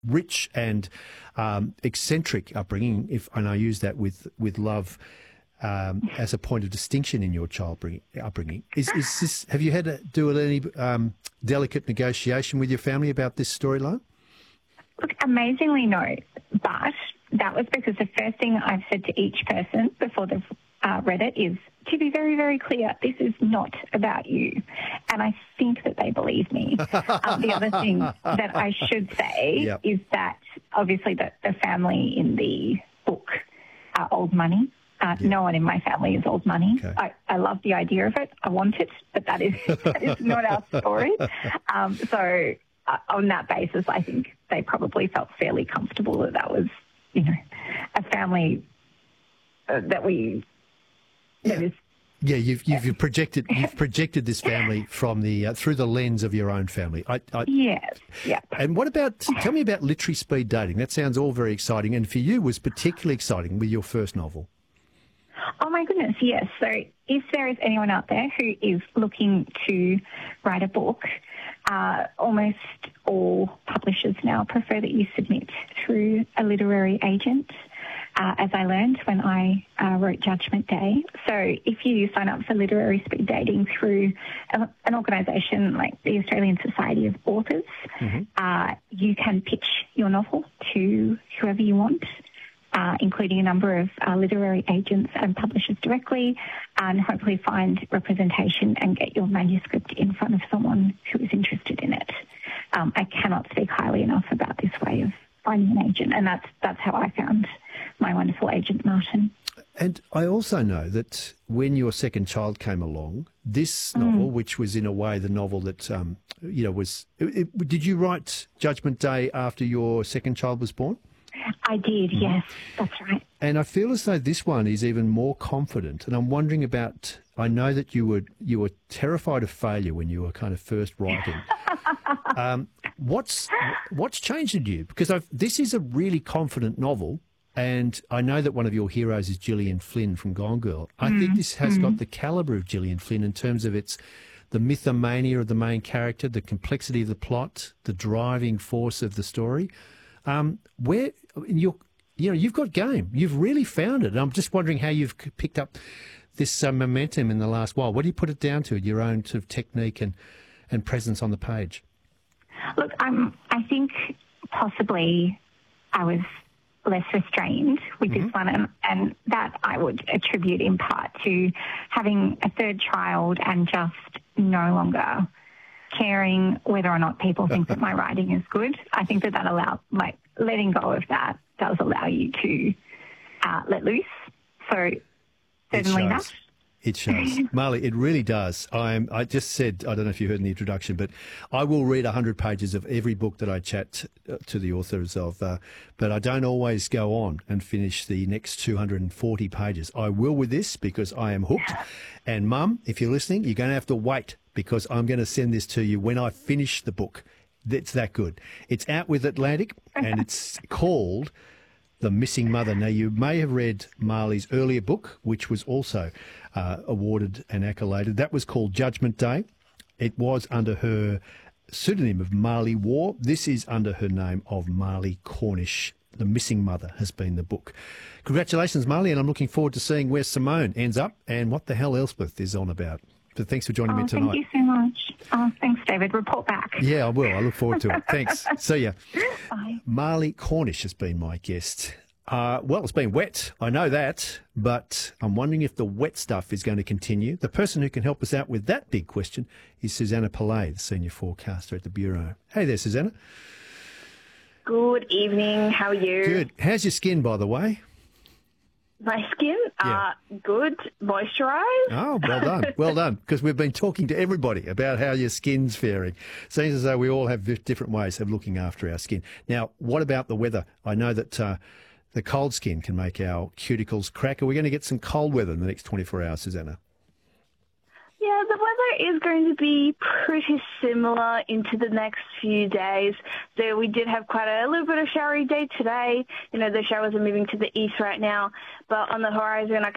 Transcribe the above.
rich and eccentric upbringing, and I use that with love as a point of distinction in your upbringing. Is this? Have you had to do any delicate negotiation with your family about this storyline? Look, amazingly no, but that was because the first thing I've said to each person before they've read it is, to be very, very clear, this is not about you. And I think that they believe me. The other thing that I should say is that obviously the family in the book are old money. No one in my family is old money. Okay. I love the idea of it. I want it, but that is not our story. So on that basis, I think they probably felt fairly comfortable that was, a family that we... You've projected this family from the through the lens of your own family. Yes. Yeah. And what about? Tell me about literary speed dating. That sounds all very exciting, and for you was particularly exciting with your first novel. Oh my goodness, yes. So if there is anyone out there who is looking to write a book, almost all publishers now prefer that you submit through a literary agent. As I learned when I wrote Judgment Day. So if you sign up for literary speed dating through an organisation like the Australian Society of Authors, you can pitch your novel to whoever you want, including a number of literary agents and publishers directly, and hopefully find representation and get your manuscript in front of someone who is interested in it. I cannot speak highly enough about this way of finding an agent, and that's how I found my wonderful agent, Martin. And I also know that when your second child came along, this novel, which was in a way the novel that, was... did you write Judgment Day after your second child was born? I did, yes, that's right. And I feel as though this one is even more confident. And I'm wondering about... I know that you were terrified of failure when you were kind of first writing. What's changed in you? Because this is a really confident novel. And I know that one of your heroes is Gillian Flynn from Gone Girl. I think this has got the calibre of Gillian Flynn in terms of the mythomania of the main character, the complexity of the plot, the driving force of the story. You've got game. You've really found it. And I'm just wondering how you've picked up this momentum in the last while. What do you put it down to? Your own sort of technique and presence on the page? Look, I think possibly I was less restrained with this one, and that I would attribute in part to having a third child and just no longer caring whether or not people think that my writing is good. I think that allows, letting go of that does allow you to let loose. So certainly that. It shows. Marley, it really does. I just said, I don't know if you heard in the introduction, but I will read 100 pages of every book that I chat to the authors of, but I don't always go on and finish the next 240 pages. I will with this because I am hooked. And Mum, if you're listening, you're going to have to wait because I'm going to send this to you when I finish the book. It's that good. It's out with Atlantic and it's called The Missing Mother. Now, you may have read Marley's earlier book, which was also awarded and accoladed. That was called Judgment Day. It was under her pseudonym of Marley War. This is under her name of Marley Cornish. The Missing Mother has been the book. Congratulations, Marley, and I'm looking forward to seeing where Simone ends up and what the hell Elspeth is on about. So thanks for joining me tonight. Thank you so much. Thanks, David. Report back. Yeah, I will. I look forward to it. Thanks. See ya. Bye. Marley Cornish has been my guest. Well, it's been wet, I know that, but I'm wondering if the wet stuff is going to continue. The person who can help us out with that big question is Susanna Pillay, the senior forecaster at the Bureau. Hey there, Susanna. Good evening. How are you? Good. How's your skin, by the way? My skin? Good. Moisturised. Oh, well done. Well done. Because we've been talking to everybody about how your skin's faring. Seems as though we all have different ways of looking after our skin. Now, what about the weather? I know that the cold skin can make our cuticles crack. Are we going to get some cold weather in the next 24 hours, Susanna? Yeah, the weather is going to be pretty similar into the next few days. So we did have quite a little bit of showery day today. The showers are moving to the east right now. But on the horizon, I